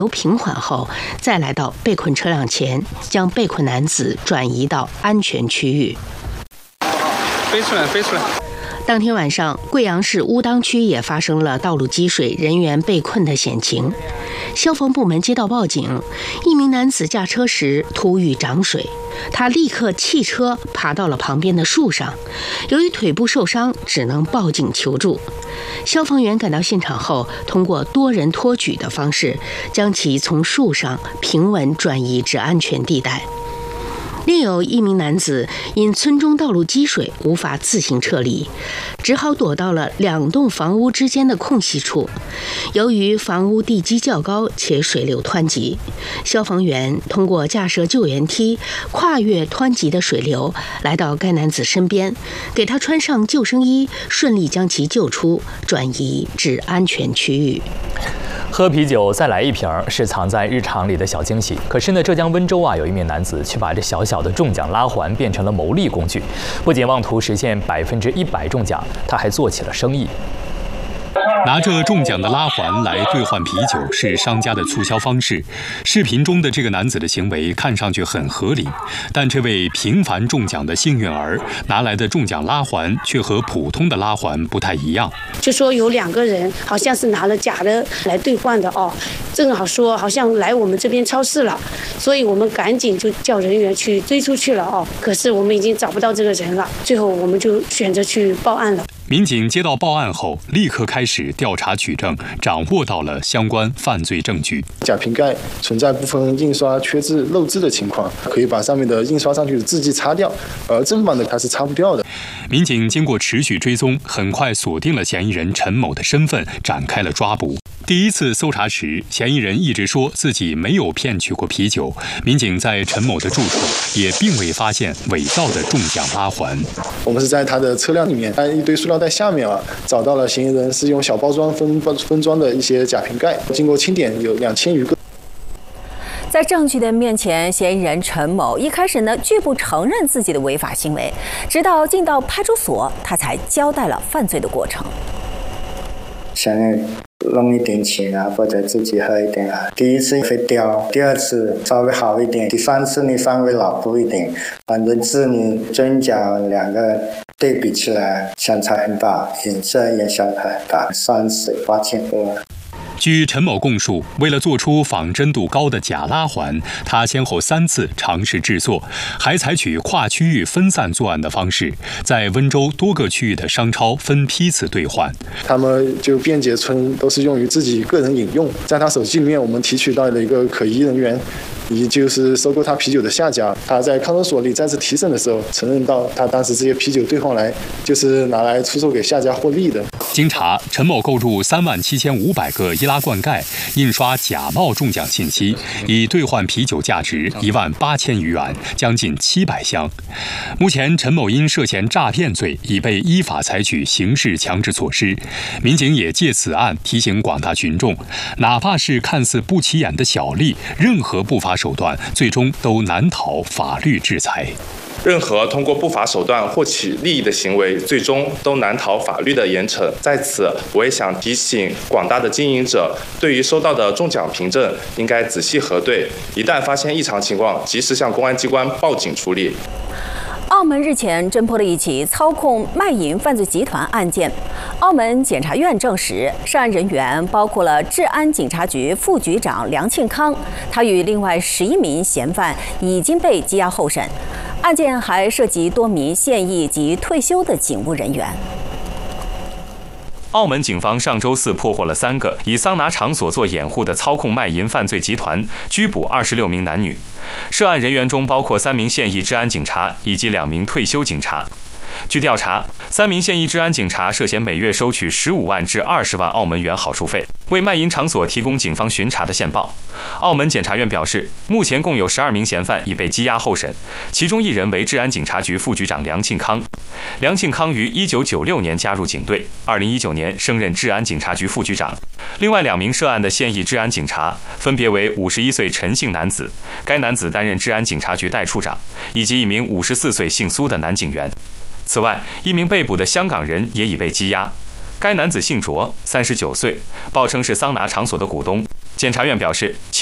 平缓后，再来到被困车辆前，将被困男子转移到安全区域。 飞出来，飞出来！ 当天晚上，贵阳市乌当区也发生了道路积水、人员被困的险情。消防部门接到报警，一名男子驾车时突遇涨水，他立刻弃车爬到了旁边的树上，由于腿部受伤，只能报警求助。消防员赶到现场后，通过多人托举的方式，将其从树上平稳转移至安全地带。另有一名男子因村中道路积水，无法自行撤离，只好躲到了2栋房屋之间的空隙处。由于房屋地基较高且水流湍急，消防员通过架设救援梯，跨越湍急的水流，来到该男子身边，给他穿上救生衣，顺利将其救出，转移至安全区域。 喝啤酒再来一瓶是藏在日常里的小惊喜，可是呢，浙江温州有一名男子却把这小小的中奖拉环变成了牟利工具，不仅妄图实现100%中奖，他还做起了生意。 拿着中奖的拉环来兑换啤酒是商家的促销方式。视频中的这个男子的行为看上去很合理，但这位频繁中奖的幸运儿拿来的中奖拉环却和普通的拉环不太一样。 就说有2个人好像是拿了假的来兑换的哦，正好说好像来我们这边超市了，所以我们赶紧就叫人员去追出去了哦。可是我们已经找不到这个人了，最后我们就选择去报案了。 民警接到报案后，立刻开始调查取证，掌握到了相关犯罪证据。 假瓶盖存在部分印刷缺字漏字的情况，可以把上面的印刷上去的字迹擦掉，而正版的它是擦不掉的。 民警经过持续追踪，很快锁定了嫌疑人陈某的身份，展开了抓捕。第一次搜查时，嫌疑人一直说自己没有骗取过啤酒。民警在陈某的住处也并未发现伪造的中奖拉环。 我们是在他的车辆里面，在一堆塑料袋下面找到了嫌疑人是用小包装分装的一些假瓶盖，经过清点有2000余个。 在证据的面前，嫌疑人陈某一开始拒不承认自己的违法行为，直到进到派出所，他才交代了犯罪的过程。 想要弄一点钱或者自己喝一点第一次会掉，第二次稍微好一点，第3次你稍微牢固一点，反正是你真假2个对比起来相差很大，颜色也相差很大，38,000多。 据陈某供述，为了做出仿真度高的假拉环，他先后3次尝试制作，还采取跨区域分散作案的方式，在温州多个区域的商超分批次兑换。 他们就便捷村都是用于自己个人饮用，在他手机里面我们提取到了一个可疑人员，也就是收购他啤酒的下家。他在看守所里再次提审的时候，承认到他当时这些啤酒兑换来就是拿来出售给下家获利的。 经查，陈某购入37500个易拉罐盖，印刷假冒中奖信息，以兑换啤酒价值18000余元，将近700箱。目前，陈某因涉嫌诈骗罪，已被依法采取刑事强制措施。民警也借此案提醒广大群众，哪怕是看似不起眼的小利，任何不法手段最终都难逃法律制裁。 任何通过不法手段获取利益的行为，最终都难逃法律的严惩。在此，我也想提醒广大的经营者，对于收到的中奖凭证，应该仔细核对，一旦发现异常情况，及时向公安机关报警处理。 澳门日前侦破了一起操控卖淫犯罪集团案件。澳门检察院证实，涉案人员包括了治安警察局副局长梁庆康，他与另外11名嫌犯已经被羁押候审。案件还涉及多名现役及退休的警务人员。 澳门警方上周4破获了3个以桑拿场所做掩护的操控卖淫犯罪集团，拘捕26名男女。涉案人员中包括3名现役治安警察以及2名退休警察。据调查，3名现役治安警察涉嫌每月收取15万至20万澳门元好处费，为卖淫场所提供警方巡查的线报。澳门检察院表示，目前共有12名嫌犯已被羁押候审，其中1人为治安警察局副局长梁庆康。梁庆康于1996年加入警队，2019年升任治安警察局副局长。另外2名涉案的现役治安警察分别为51岁陈姓男子，该男子担任治安警察局代处长，以及1名54岁姓苏的男警员。此外，1名被捕的香港人也已被羁押。该男子姓卓，39岁，报称是桑拿场所的股东。 检察院表示。